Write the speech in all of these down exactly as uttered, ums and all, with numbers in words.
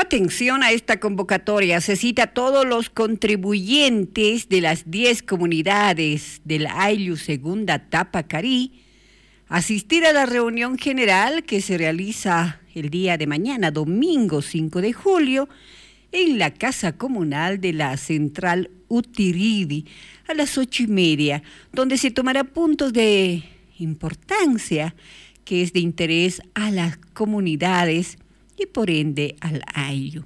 Atención a esta convocatoria. Se cita a todos los contribuyentes de las diez comunidades del Ayllu Segunda Tapacarí asistir a la reunión general que se realiza el día de mañana, domingo cinco de julio, en la Casa Comunal de la Central Utiribi, a las ocho y media, donde se tomará puntos de importancia que es de interés a las comunidades y por ende al Ayllu.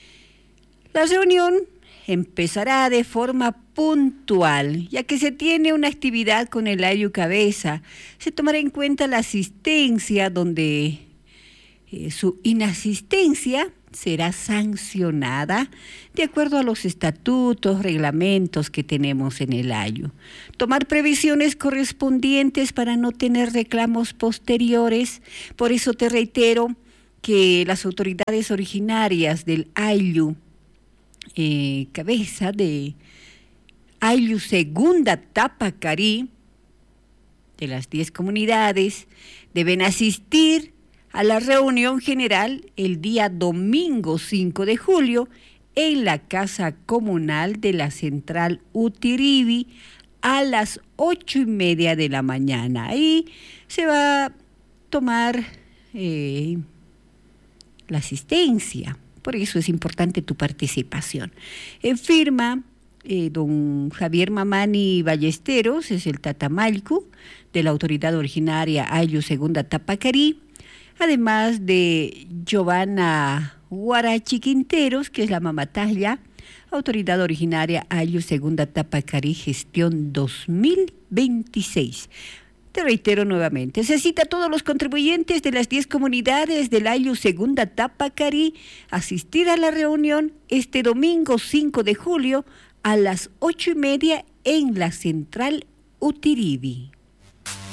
La reunión empezará de forma puntual, ya que se tiene una actividad con el Ayllu Cabeza. Se tomará en cuenta la asistencia, donde eh, su inasistencia será sancionada de acuerdo a los estatutos, reglamentos que tenemos en el Ayllu. Tomar previsiones correspondientes para no tener reclamos posteriores. Por eso te reitero que las autoridades originarias del Ayllu eh, Cabeza, de Ayllu Segunda Tapacarí, de las diez comunidades, deben asistir a la reunión general el día domingo cinco de julio en la Casa Comunal de la Central Utiribi a las ocho y media de la mañana. Ahí se va a tomar eh, la asistencia, por eso es importante tu participación. En firma, eh, don Javier Mamani Ballesteros, es el Tatamalcu de la autoridad originaria Ayllu Segunda Tapacarí, además de Giovanna Guarachi Quinteros, que es la mamatalla, autoridad originaria Ayllu Segunda Tapacarí, gestión dos mil veintiséis. Te reitero nuevamente, se cita a todos los contribuyentes de las diez comunidades del Ayllu Segunda Tapacarí asistir a la reunión este domingo cinco de julio a las ocho y media en la Central Utiribi.